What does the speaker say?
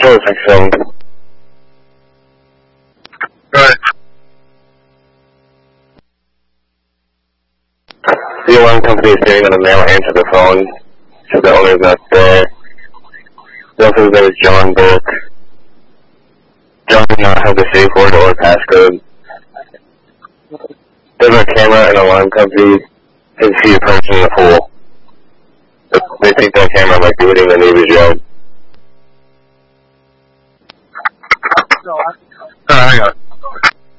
Control 67. Right. The alarm company is stating that a male answered the phone, so the owner is not there. The officer's name is John Burke. John did not have the safe word or passcode. There's a camera and alarm company can see a person in the pool. They think that camera might be hitting the neighbor's yard.